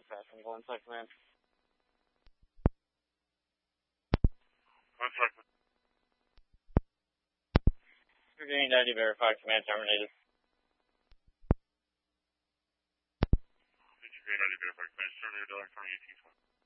Fast from Glen Side Command. Glen Side. Virginia 90 verified, command terminated. Virginia 90 verified, command terminated, California 1820.